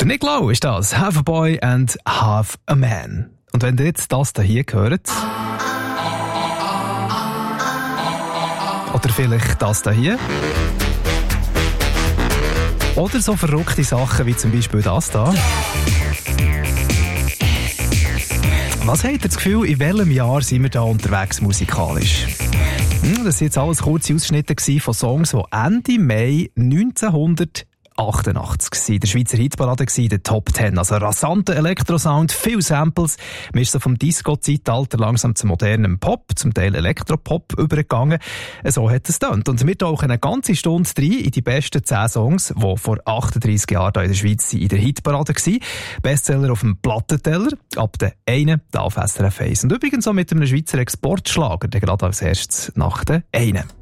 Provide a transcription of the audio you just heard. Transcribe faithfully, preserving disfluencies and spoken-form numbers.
Nick Lowe ist das. Half a Boy and Half a Man. Und wenn ihr jetzt das hier hört, oder vielleicht das hier, oder so verrückte Sachen wie zum Beispiel das hier. Was habt ihr das Gefühl, in welchem Jahr sind wir da unterwegs musikalisch? Hm, das waren jetzt alles kurze Ausschnitte von Songs, die Ende Mai neunzehnhundertachtundachtzig in der Schweizer Hitparade waren, der Top Ten. Also rasanter Elektrosound, viele Samples. Man ist so vom Disco-Zeitalter langsam zum modernen Pop, zum Teil Elektropop übergegangen. So hat es getönt. Und wir tauchen eine ganze Stunde rein in die besten zehn Songs, die vor achtunddreissig Jahren hier in der Schweiz in der Hitparade waren. Bestseller auf dem Plattenteller, ab der einen auf S R F eins. Und übrigens auch mit einem Schweizer Exportschlager, der gerade als erstes nach der einen.